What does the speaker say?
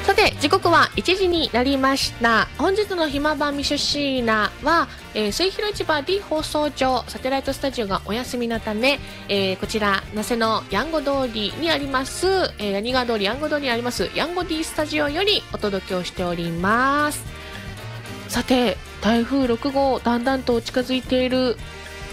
さて時刻は1時になりました。本日のひまばみシュシーナは、末広市場 D 放送場サテライトスタジオがお休みのため、こちら那瀬のヤンゴ通りにあります、谷川通りヤンゴ通りにありますヤンゴ D スタジオよりお届けをしております。さて台風6号だんだんと近づいている